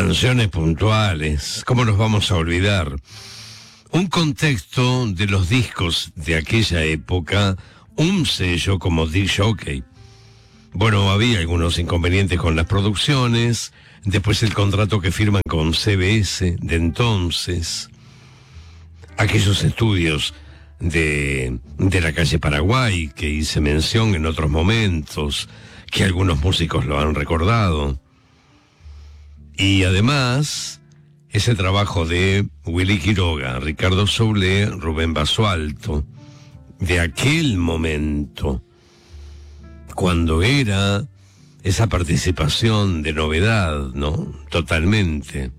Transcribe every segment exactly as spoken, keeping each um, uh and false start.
Canciones puntuales, ¿cómo nos vamos a olvidar? Un contexto de los discos de aquella época, un sello como disc jockey. Bueno, había algunos inconvenientes con las producciones, después el contrato que firman con C B S de entonces, aquellos estudios de, de la calle Paraguay que hice mención en otros momentos, que algunos músicos lo han recordado. Y además, ese trabajo de Willy Quiroga, Ricardo Soule, Rubén Basualto, de aquel momento, cuando era esa participación de novedad, ¿no? Totalmente.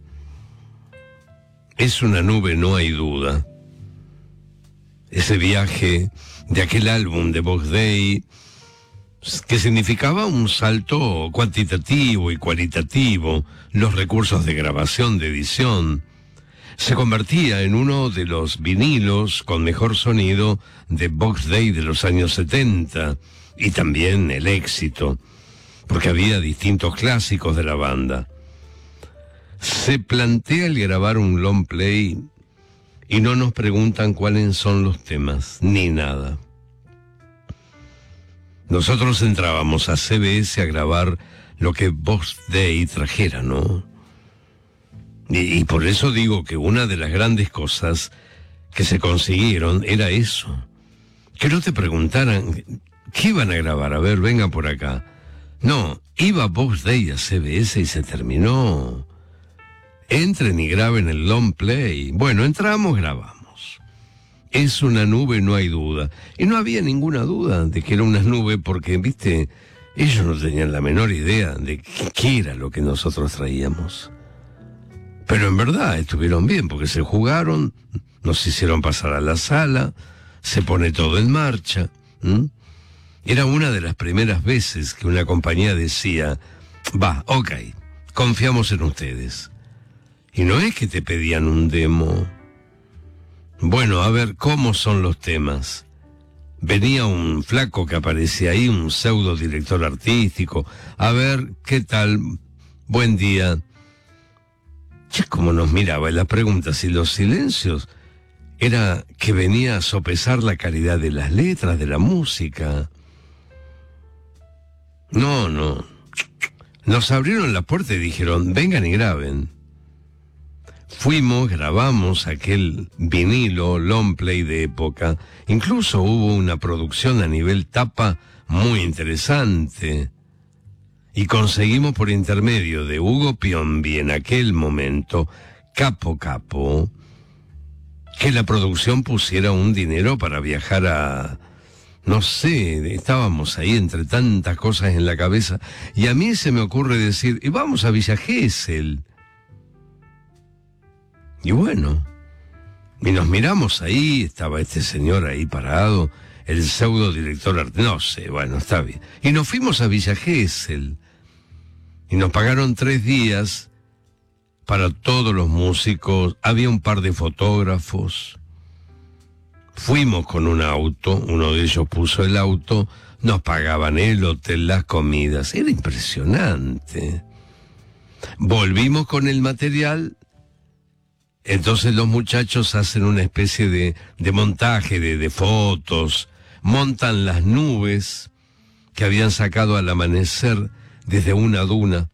Es una nube, no hay duda. Ese viaje de aquel álbum de Box Day, que significaba un salto cuantitativo y cualitativo, los recursos de grabación, de edición, se convertía en uno de los vinilos con mejor sonido de Box Day de los años setenta, y también el éxito, porque había distintos clásicos de la banda. Se plantea el grabar un long play y no nos preguntan cuáles son los temas, ni nada. Nosotros entrábamos a C B S a grabar lo que Box Day trajera, ¿no? Y, y por eso digo que una de las grandes cosas que se consiguieron era eso. Que no te preguntaran, ¿qué iban a grabar? A ver, venga por acá. No, iba Box Day a C B S y se terminó. Entren y graben el long play. Bueno, entramos, grabamos. Es una nube, no hay duda. Y no había ninguna duda de que era una nube porque, viste, ellos no tenían la menor idea de qué era lo que nosotros traíamos. Pero en verdad estuvieron bien porque se jugaron, nos hicieron pasar a la sala, se pone todo en marcha. ¿Mm? Era una de las primeras veces que una compañía decía, va, ok, confiamos en ustedes. Y no es que te pedían un demo. Bueno, a ver, ¿cómo son los temas? Venía un flaco que aparecía ahí, un pseudo director artístico. A ver, ¿qué tal? Buen día. Ya como nos miraba en las preguntas y los silencios, era que venía a sopesar la calidad de las letras, de la música. No, no. Nos abrieron la puerta y dijeron, vengan y graben. Fuimos, grabamos aquel vinilo long play de época. Incluso hubo una producción a nivel tapa muy interesante. Y conseguimos por intermedio de Hugo Piombi en aquel momento, capo capo, que la producción pusiera un dinero para viajar a... No sé, estábamos ahí entre tantas cosas en la cabeza. Y a mí se me ocurre decir, y vamos a Villa Gesell. Y bueno, y nos miramos ahí, estaba este señor ahí parado, el pseudo director art... No sé, bueno, está bien. Y nos fuimos a Villa Gesell. Y nos pagaron tres días para todos los músicos. Había un par de fotógrafos. Fuimos con un auto, uno de ellos puso el auto, nos pagaban el hotel, las comidas. Era impresionante. Volvimos con el material. Entonces los muchachos hacen una especie de, de montaje de, de fotos, montan las nubes que habían sacado al amanecer desde una duna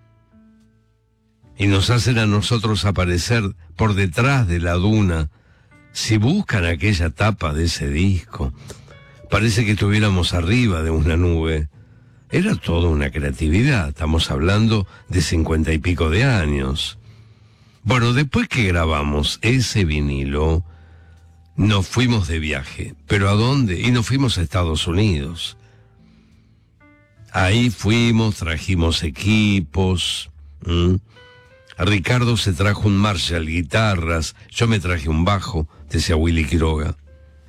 y nos hacen a nosotros aparecer por detrás de la duna. Si buscan aquella tapa de ese disco, parece que estuviéramos arriba de una nube. Era toda una creatividad, estamos hablando de cincuenta y pico de años. Bueno, después que grabamos ese vinilo, nos fuimos de viaje. ¿Pero a dónde? Y nos fuimos a Estados Unidos. Ahí fuimos, trajimos equipos. ¿Mm? Ricardo se trajo un Marshall, guitarras. Yo me traje un bajo, decía Willy Quiroga.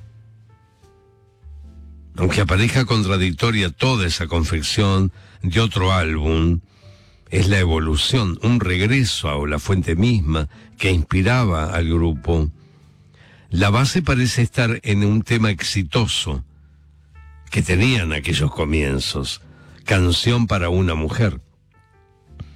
Aunque aparezca contradictoria toda esa confección de otro álbum, es la evolución, un regreso a la fuente misma que inspiraba al grupo. La base parece estar en un tema exitoso que tenían aquellos comienzos, Canción para una mujer.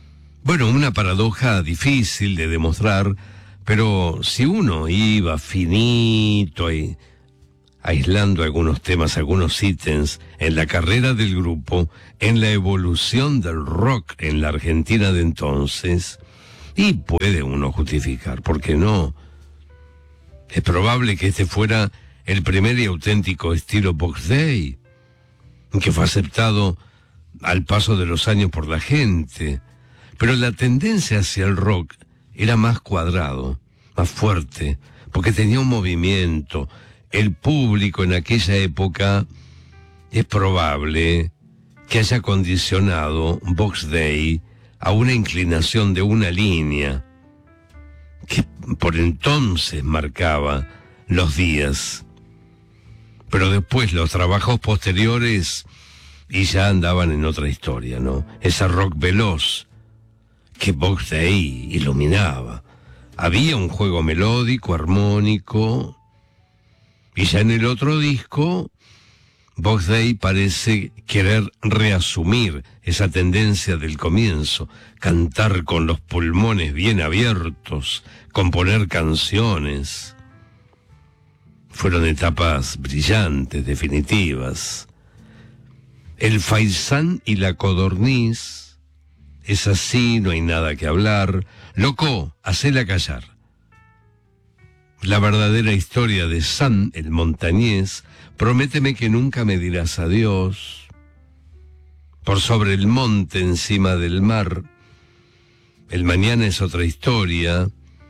Bueno, una paradoja difícil de demostrar, pero si uno iba finito y aislando algunos temas, algunos ítems en la carrera del grupo, en la evolución del rock en la Argentina de entonces, y puede uno justificar, ¿por qué no? Es probable que este fuera el primer y auténtico estilo Box Day, que fue aceptado al paso de los años por la gente, pero la tendencia hacia el rock era más cuadrado, más fuerte, porque tenía un movimiento. El público en aquella época es probable que haya condicionado Box Day a una inclinación de una línea que por entonces marcaba los días. Pero después los trabajos posteriores y ya andaban en otra historia, ¿no? Ese rock veloz que Box Day iluminaba. Había un juego melódico, armónico, y ya en el otro disco, Box Day parece querer reasumir esa tendencia del comienzo, cantar con los pulmones bien abiertos, componer canciones. Fueron etapas brillantes, definitivas. El faisán y la codorniz, es así, no hay nada que hablar. Loco, hacela callar. La verdadera historia de San, el montañés, prométeme que nunca me dirás adiós. Por sobre el monte, encima del mar. El mañana es otra historia.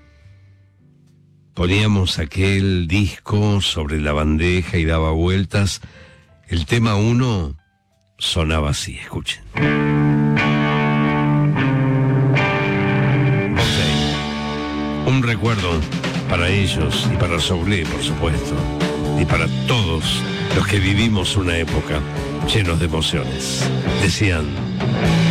Poníamos aquel disco sobre la bandeja y daba vueltas. El tema uno sonaba así, escuchen. Ok, un recuerdo para ellos y para Soulé, por supuesto, y para todos los que vivimos una época llenos de emociones. Decían...